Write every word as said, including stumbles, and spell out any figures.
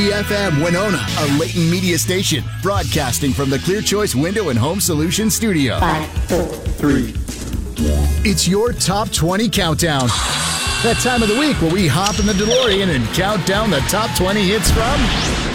F M Winona, a Leighton Media station, broadcasting from the Clear Choice Window and Home Solutions studio. Five, four, three. It's your Top twenty Countdown. That time of the week where we hop in the DeLorean and count down the top twenty hits from